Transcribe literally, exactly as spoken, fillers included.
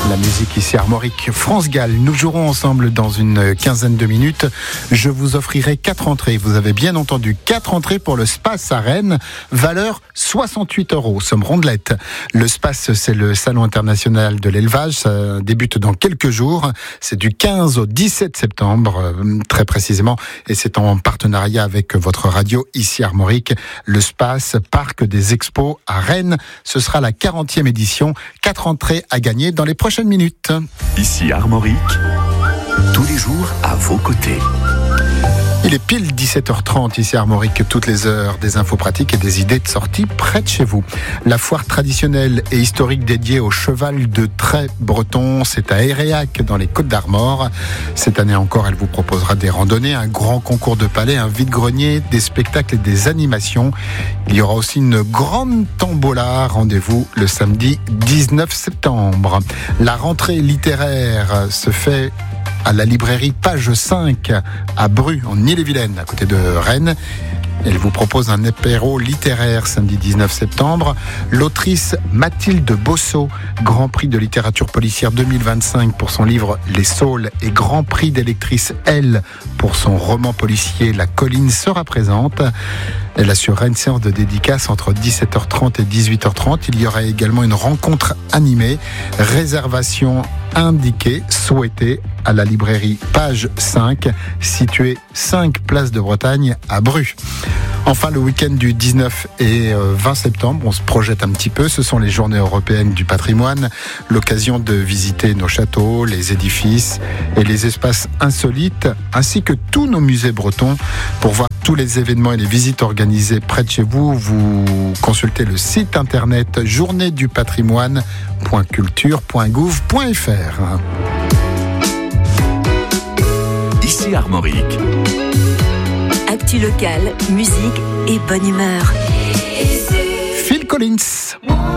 La musique ici Armorique. France Gall, nous jouerons ensemble dans une quinzaine de minutes. Je vous offrirai quatre entrées. Vous avez bien entendu, quatre entrées pour le Space à Rennes, valeur soixante-huit euros, somme rondelette. Le Space, c'est le salon international de l'élevage. Ça débute dans quelques jours. C'est du quinze au dix-sept septembre, très précisément. Et c'est en partenariat avec votre radio ici Armorique. Le Space, parc des expos à Rennes. Ce sera la quarantième édition. Quatre entrées à gagner dans les prochaines minutes. Ici Armorique, tous les jours à vos côtés. Il est pile dix-sept heures trente ici à Armorique, toutes les heures, des infos pratiques et des idées de sortie près de chez vous. La foire traditionnelle et historique dédiée au cheval de trait breton, c'est à Héréac dans les Côtes-d'Armor. Cette année encore, elle vous proposera des randonnées, un grand concours de palais, un vide-grenier, des spectacles et des animations. Il y aura aussi une grande tombola. Rendez-vous le samedi dix-neuf septembre. La rentrée littéraire se fait à la librairie Page cinq à Bru, en Ille-et-Vilaine, à côté de Rennes. Elle vous propose un apéro littéraire samedi dix-neuf septembre. L'autrice Mathilde Bosso, Grand Prix de littérature policière deux mille vingt-cinq pour son livre Les Saules et Grand Prix des lectrices Elle pour son roman policier La Colline, sera présente. Elle assurera une séance de dédicace entre dix-sept heures trente et dix-huit heures trente. Il y aura également une rencontre animée. Réservation indiquée, souhaitée à la librairie Page cinq, située cinq place de Bretagne à Bru. Enfin, le week-end du dix-neuf et vingt septembre, on se projette un petit peu. Ce sont les journées européennes du patrimoine. L'occasion de visiter nos châteaux, les édifices et les espaces insolites, ainsi que tous nos musées bretons. Pour voir tous les événements et les visites organisées près de chez vous, vous consultez le site internet journée du patrimoine point culture point gouv point f r. Ici Armorique. Actu locale, musique et bonne humeur. Phil Collins.